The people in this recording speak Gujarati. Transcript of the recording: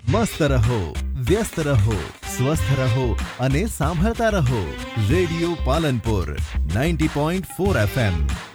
મસ્ત રહો, વ્યસ્ત રહો, સ્વસ્થ રહો અને સાંભળતા રહો રેડિયો પાલનપુર 90.4 FM।